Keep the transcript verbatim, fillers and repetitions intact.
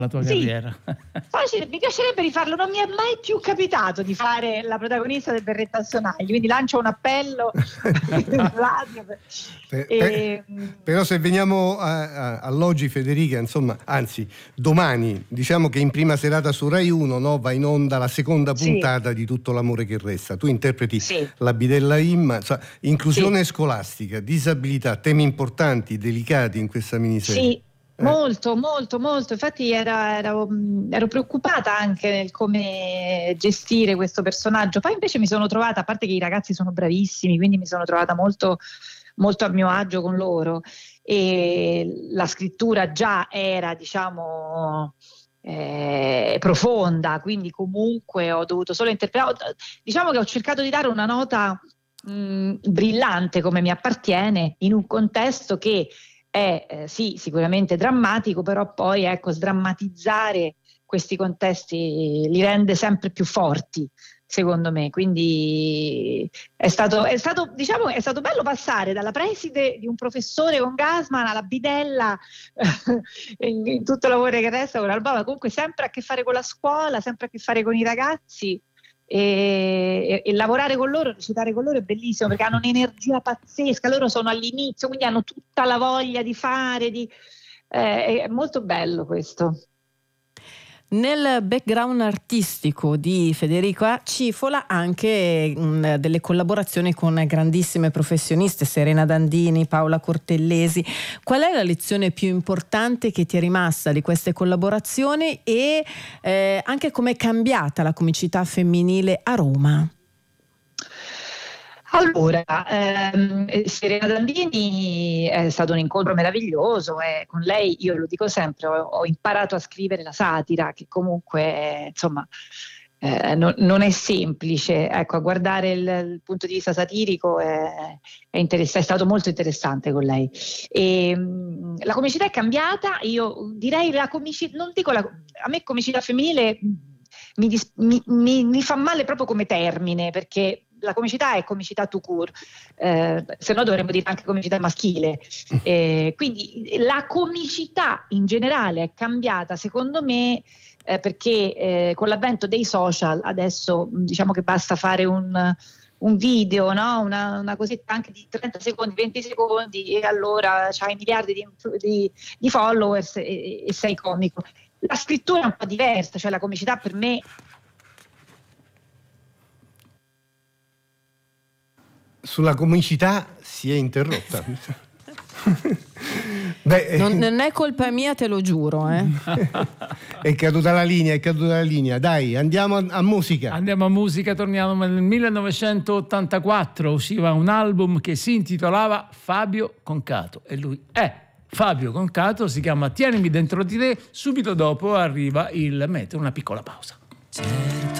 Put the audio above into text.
la tua sì, carriera. Facile, mi piacerebbe rifarlo, non mi è mai più capitato di fare la protagonista del Berretto al Sonaglio, quindi lancio un appello in radio. Per, E, per, però se veniamo a, a, all'oggi, Federica, insomma, anzi domani, diciamo che in prima serata su Rai uno, no, va in onda la seconda puntata sì. di Tutto l'amore che resta. Tu interpreti sì. la bidella Imma, cioè, inclusione sì. scolastica, disabilità, temi importanti, delicati in questa miniserie. Sì. Molto, molto, molto. Infatti era, ero, ero preoccupata anche nel come gestire questo personaggio. Poi invece mi sono trovata, a parte che i ragazzi sono bravissimi, quindi mi sono trovata molto, molto a mio agio con loro. E la scrittura già era, diciamo, eh, profonda, quindi comunque ho dovuto solo interpretare. Diciamo che ho cercato di dare una nota mh, brillante, come mi appartiene, in un contesto che è eh, sì sicuramente drammatico, però poi ecco sdrammatizzare questi contesti li rende sempre più forti, secondo me. Quindi è stato, è stato diciamo è stato bello passare dalla preside di un professore con Gassman alla bidella in, in tutto il lavoro che resta con Alba, ma comunque sempre a che fare con la scuola, sempre a che fare con i ragazzi. E, e, e lavorare con loro, recitare con loro è bellissimo perché hanno un'energia pazzesca, loro sono all'inizio, quindi hanno tutta la voglia di fare, di, eh, è molto bello questo. Nel background artistico di Federica Cifola anche mh, delle collaborazioni con grandissime professioniste, Serena Dandini, Paola Cortellesi. Qual è la lezione più importante che ti è rimasta di queste collaborazioni e eh, anche com'è cambiata la comicità femminile a Roma? Allora, ehm, Serena Dandini è stato un incontro meraviglioso e con lei, io lo dico sempre, ho, ho imparato a scrivere la satira, che comunque è, insomma eh, non, non è semplice, ecco, a guardare il, il punto di vista satirico è, è, interess- è stato molto interessante con lei. E, mh, la comicità è cambiata, io direi la comicità, non dico la, a me comicità femminile mi, dis- mi, mi, mi fa male proprio come termine, perché la comicità è comicità tout court, eh, se no dovremmo dire anche comicità maschile. Eh, quindi la comicità in generale è cambiata, secondo me, eh, perché eh, con l'avvento dei social adesso diciamo che basta fare un, un video, no? una, una cosetta anche di trenta secondi, venti secondi e allora c'hai miliardi di, di, di followers e, e sei comico. La scrittura è un po' diversa, cioè la comicità per me sulla comicità si è interrotta. Beh, non, non è colpa mia, te lo giuro, eh. È caduta la linea, è caduta la linea. Dai, andiamo a, a musica. Andiamo a musica, torniamo nel millenovecentottantaquattro, usciva un album che si intitolava Fabio Concato e lui è Fabio Concato, si chiama Tienimi dentro di te. Subito dopo arriva il metro, una piccola pausa.